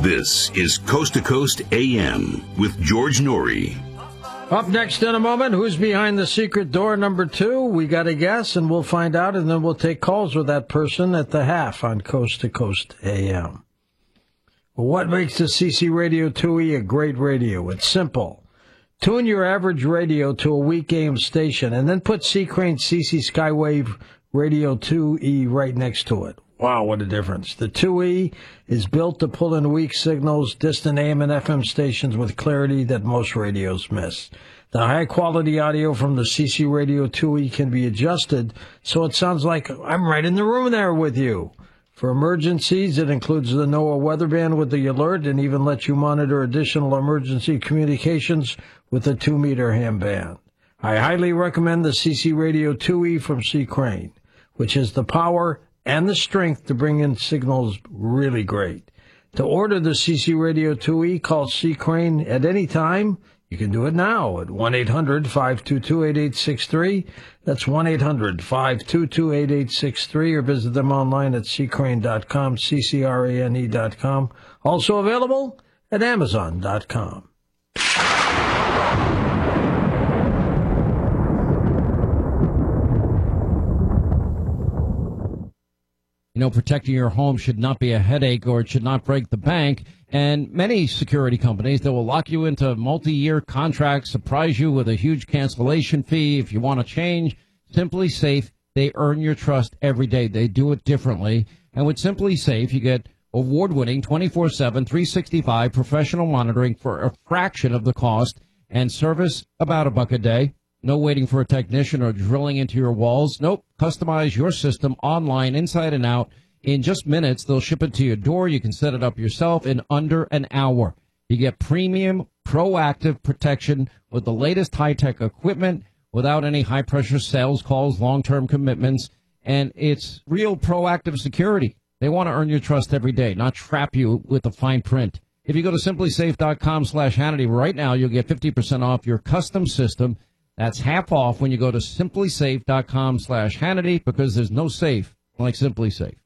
This is Coast to Coast AM with George Norrie. Up next in a moment, who's behind the secret door number 2? We got a guess, and we'll find out, and then we'll take calls with that person at the half on Coast to Coast AM. Well, what makes the CC Radio 2E a great radio? It's simple. Tune your average radio to a weak AM station, and then put C. Crane CC Skywave Radio 2E right next to it. Wow, what a difference. The 2E is built to pull in weak signals, distant AM and FM stations with clarity that most radios miss. The high-quality audio from the CC Radio 2E can be adjusted so it sounds like I'm right in the room there with you. For emergencies, it includes the NOAA weather band with the alert and even lets you monitor additional emergency communications with a 2-meter ham band. I highly recommend the CC Radio 2E from C. Crane, which has the power and the strength to bring in signals really great. To order the CC Radio 2E, call C. Crane at any time. You can do it now at 1-800-522-8863. That's 1-800-522-8863, or visit them online at ccrane.com, ccrane.com. Also available at amazon.com. You know, protecting your home should not be a headache, or it should not break the bank. And many security companies, they will lock you into multi-year contracts, surprise you with a huge cancellation fee if you want to change. Simply Safe, they earn your trust every day. They do it differently. And with Simply Safe, you get award-winning 24/7, 365 professional monitoring for a fraction of the cost, and service about $1 a day. No waiting for a technician or drilling into your walls. Nope. Customize your system online, inside and out. In just minutes, they'll ship it to your door. You can set it up yourself in under an hour. You get premium, proactive protection with the latest high-tech equipment without any high-pressure sales calls, long-term commitments, and it's real proactive security. They want to earn your trust every day, not trap you with the fine print. If you go to simplysafe.com/Hannity right now, you'll get 50% off your custom system. That's half off when you go to simplysafe.com/Hannity, because there's no safe like Simply Safe.